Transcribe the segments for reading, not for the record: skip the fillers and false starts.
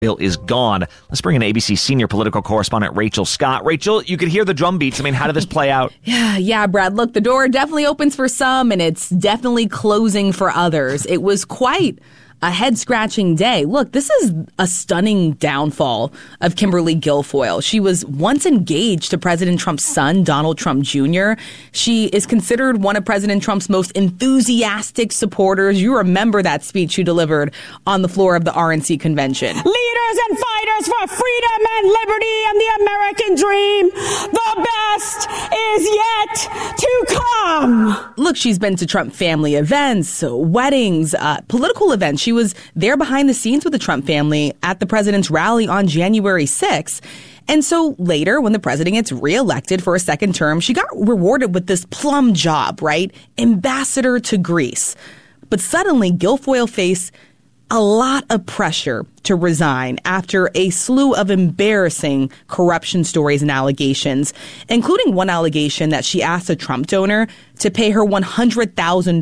Bill is gone. Let's bring in ABC senior political correspondent Rachel Scott. Rachel, you could hear the drum beats. I mean, how did this play out? Yeah, Brad. Look, the door definitely opens for some, and it's definitely closing for others. It was quite a head-scratching day. Look, this is a stunning downfall of Kimberly Guilfoyle. She was once engaged to President Trump's son, Donald Trump Jr. She is considered one of President Trump's most enthusiastic supporters. You remember that speech she delivered on the floor of the RNC convention. Leaders and fighters for freedom and liberty and the American dream. The best is yet to come. Look, she's been to Trump family events, weddings, political events. She was there behind the scenes with the Trump family at the president's rally on January 6th. And so later, when the president gets reelected for a second term, she got rewarded with this plum job, right? Ambassador to Greece. But suddenly, Guilfoyle faced a lot of pressure to resign after a slew of embarrassing corruption stories and allegations, including one allegation that she asked a Trump donor to pay her $100,000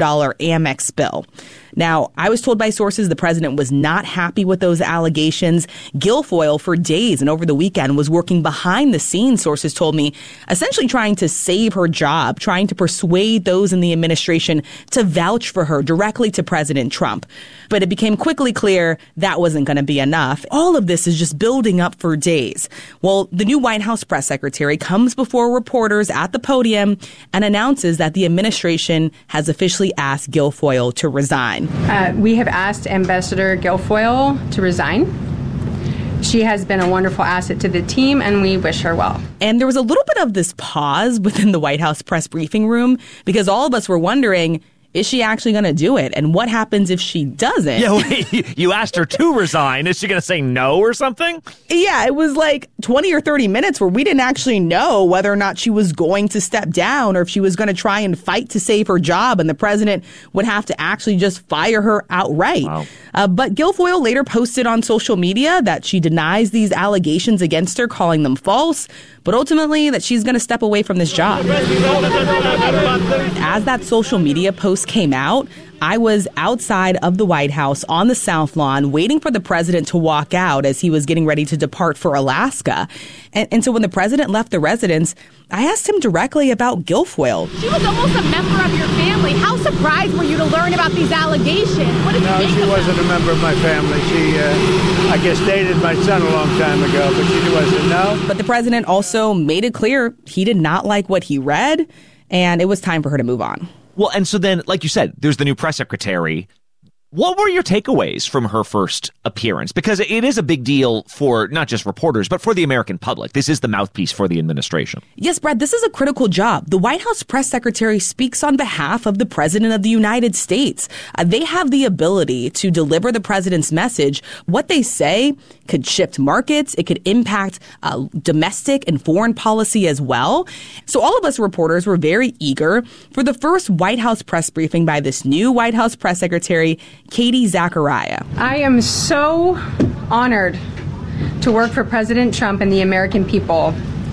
Amex bill. Now, I was told by sources the president was not happy with those allegations. Guilfoyle, for days and over the weekend, was working behind the scenes, sources told me, essentially trying to save her job, trying to persuade those in the administration to vouch for her directly to President Trump. But it became quickly clear that wasn't going to be enough. All of this is just building up for days. Well, the new White House press secretary comes before reporters at the podium and announces that the administration has officially asked Guilfoyle to resign. We have asked Ambassador Guilfoyle to resign. She has been a wonderful asset to the team, and we wish her well. And there was a little bit of this pause within the White House press briefing room because all of us were wondering, is she actually going to do it? And what happens if she doesn't? Yeah, wait, you asked her to resign. Is she going to say no or something? Yeah, it was like 20 or 30 minutes where we didn't actually know whether or not she was going to step down or if she was going to try and fight to save her job and the president would have to actually just fire her outright. Wow. But Guilfoyle later posted on social media that she denies these allegations against her, calling them false, but ultimately that she's going to step away from this job. As that social media post came out, I was outside of the White House on the South Lawn waiting for the president to walk out as he was getting ready to depart for Alaska. And so when the president left the residence, I asked him directly about Guilfoyle. She was almost a member of your family. How surprised were you to learn about these allegations? What did you think she of wasn't them? a member of my family. She, I guess, dated my son a long time ago, but she wasn't, no. But the president also made it clear he did not like what he read, and it was time for her to move on. Well, and so then, like you said, there's the new press secretary. What were your takeaways from her first appearance? Because it is a big deal for not just reporters, but for the American public. This is the mouthpiece for the administration. Yes, Brad, this is a critical job. The White House press secretary speaks on behalf of the president of the United States. They have the ability to deliver the president's message. What they say could shift markets. It could impact domestic and foreign policy as well. So all of us reporters were very eager for the first White House press briefing by this new White House press secretary, Katie Zachariah. I am so honored to work for President Trump and the American people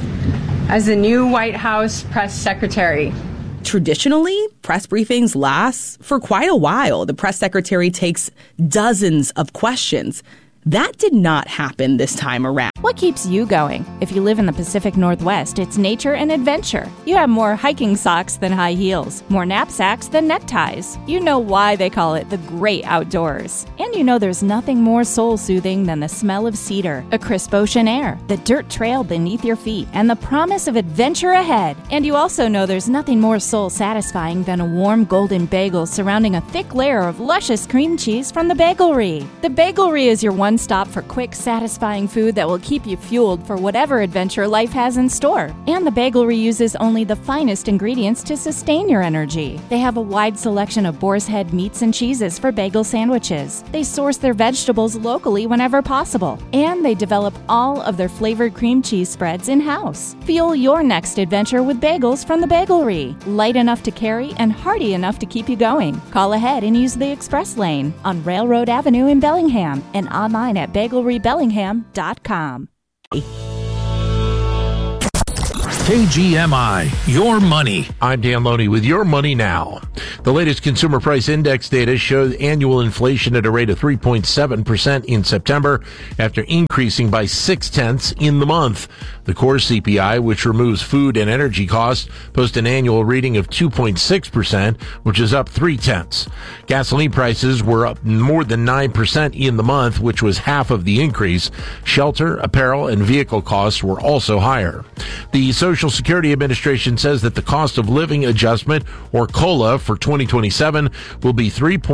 as the new White House press secretary. Traditionally, press briefings last for quite a while. The press secretary takes dozens of questions. That did not happen this time around. What keeps you going? If you live in the Pacific Northwest, it's nature and adventure. You have more hiking socks than high heels, more knapsacks than neckties. You know why they call it the great outdoors. And you know there's nothing more soul-soothing than the smell of cedar, a crisp ocean air, the dirt trail beneath your feet, and the promise of adventure ahead. And you also know there's nothing more soul-satisfying than a warm golden bagel surrounding a thick layer of luscious cream cheese from the Bagelry. The Bagelry is your one-stop for quick, satisfying food that will keep you fueled for whatever adventure life has in store. And the Bagelry uses only the finest ingredients to sustain your energy. They have a wide selection of boar's head meats and cheeses for bagel sandwiches. They source their vegetables locally whenever possible. And they develop all of their flavored cream cheese spreads in-house. Fuel your next adventure with bagels from the Bagelry. Light enough to carry and hearty enough to keep you going. Call ahead and use the Express Lane on Railroad Avenue in Bellingham and online at bagelrybellingham.com. KGMI, your money. I'm Dan Loney with Your Money Now. The latest consumer price index data showed annual inflation at a rate of 3.7% in September after increasing by 0.6 in the month. The core CPI, which removes food and energy costs, posted an annual reading of 2.6%, which is up 0.3. Gasoline prices were up more than 9% in the month, which was half of the increase. Shelter, apparel, and vehicle costs were also higher. The Social Security Administration says that the cost of living adjustment, or COLA, for 2027 will be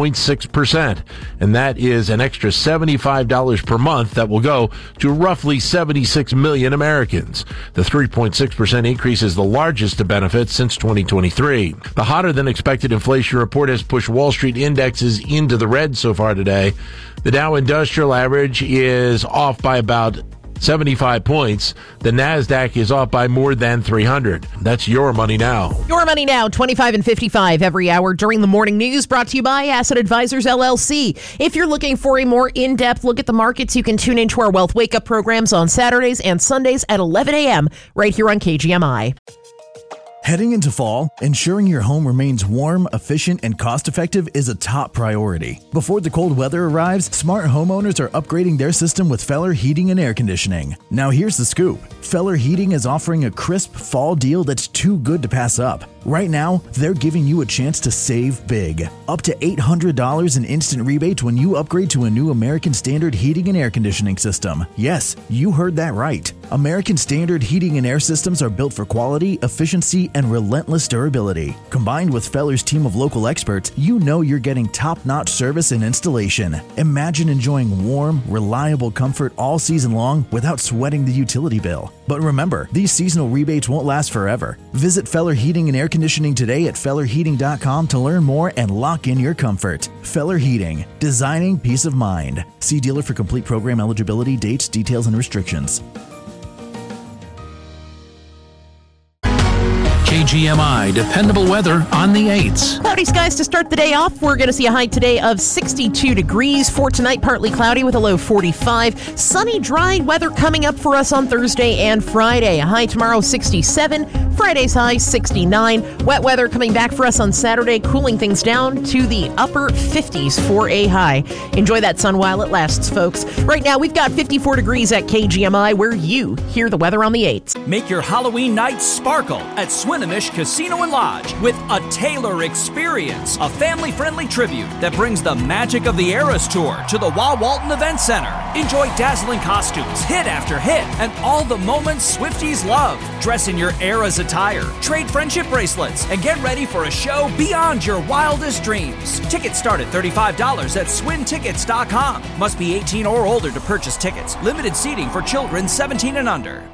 3.6%, and that is an extra $75 per month that will go to roughly 76 million Americans. The 3.6% increase is the largest to benefits since 2023. The hotter-than-expected inflation report has pushed Wall Street indexes into the red so far today. The Dow Industrial Average is off by about 75 points. The NASDAQ is off by more than 300. That's Your Money Now. Your Money Now, 25 and 55 every hour during the morning news, brought to you by Asset Advisors, LLC. If you're looking for a more in-depth look at the markets, you can tune into our Wealth Wake Up programs on Saturdays and Sundays at 11 a.m. right here on KGMI. Heading into fall, ensuring your home remains warm, efficient, and cost-effective is a top priority. Before the cold weather arrives, smart homeowners are upgrading their system with Feller Heating and Air Conditioning. Now here's the scoop. Feller Heating is offering a crisp fall deal that's too good to pass up. Right now, they're giving you a chance to save big. Up to $800 in instant rebates when you upgrade to a new American Standard heating and air conditioning system. Yes, you heard that right. American Standard heating and air systems are built for quality, efficiency, and relentless durability. Combined with Feller's team of local experts, you know you're getting top-notch service and installation. Imagine enjoying warm, reliable comfort all season long without sweating the utility bill. But remember, these seasonal rebates won't last forever. Visit Feller Heating and Air Conditioning today at FellerHeating.com to learn more and lock in your comfort. Feller Heating, designing peace of mind. See dealer for complete program eligibility, dates, details, and restrictions. KGMI, dependable weather on the 8s. Cloudy skies to start the day off. We're going to see a high today of 62 degrees. For tonight, partly cloudy with a low 45. Sunny, dry weather coming up for us on Thursday and Friday. A high tomorrow, 67. Friday's high, 69. Wet weather coming back for us on Saturday, cooling things down to the upper 50s for a high. Enjoy that sun while it lasts, folks. Right now, we've got 54 degrees at KGMI, where you hear the weather on the 8s. Make your Halloween night sparkle at Swinomish Casino and Lodge with a Taylor Experience, a family-friendly tribute that brings the magic of the Eras Tour to the Wah Walton Event Center. Enjoy dazzling costumes, hit after hit, and all the moments Swifties love. Dress in your Eras attire, trade friendship bracelets, and get ready for a show beyond your wildest dreams. Tickets start at $35 at swintickets.com. Must be 18 or older to purchase tickets. Limited seating for children 17 and under.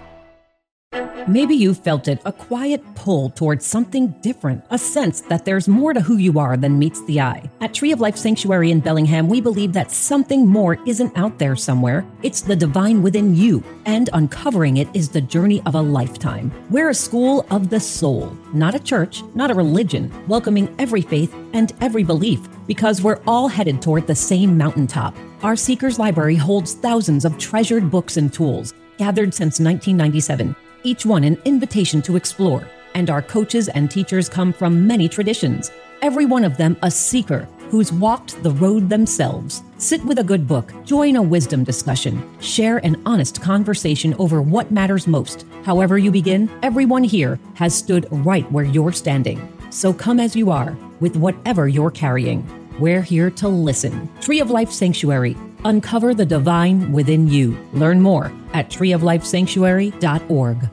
Maybe you felt it, a quiet pull towards something different, a sense that there's more to who you are than meets the eye. At Tree of Life Sanctuary in Bellingham, we believe that something more isn't out there somewhere. It's the divine within you, and uncovering it is the journey of a lifetime. We're a school of the soul, not a church, not a religion, welcoming every faith and every belief, because we're all headed toward the same mountaintop. Our Seekers Library holds thousands of treasured books and tools, gathered since 1997. Each one an invitation to explore, and our coaches and teachers come from many traditions, every one of them a seeker who's walked the road themselves. Sit with a good book, join a wisdom discussion, share an honest conversation over what matters most. However you begin, everyone here has stood right where you're standing. So come as you are, with whatever you're carrying. We're here to listen. Tree of Life Sanctuary. Uncover the divine within you. Learn more at treeoflifesanctuary.org.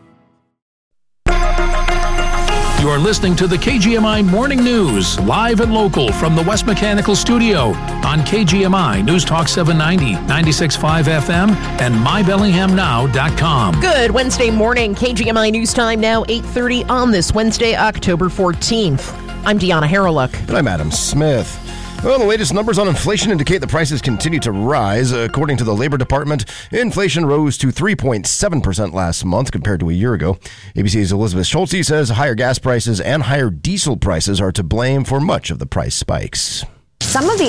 You're listening to the KGMI Morning News, live and local from the West Mechanical Studio on KGMI News Talk 790, 96.5 FM, and mybellinghamnow.com. Good Wednesday morning. KGMI News Time now 8:30 on this Wednesday, October 14th. I'm Deanna Harreluk. And I'm Adam Smith. Well, the latest numbers on inflation indicate the prices continue to rise. According to the Labor Department, inflation rose to 3.7% last month compared to a year ago. ABC's Elizabeth Schulte says higher gas prices and higher diesel prices are to blame for much of the price spikes. Some of the